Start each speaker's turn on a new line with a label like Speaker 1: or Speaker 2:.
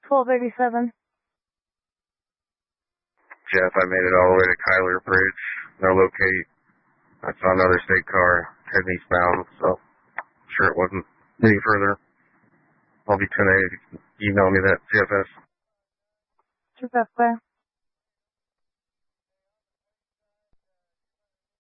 Speaker 1: 1287.
Speaker 2: Jeff, I made it all the way to Kyler Bridge. No locate. I saw another state car heading eastbound, so I'm sure it wasn't any further. I'll be 10A. Email me that CFS.
Speaker 1: Sure,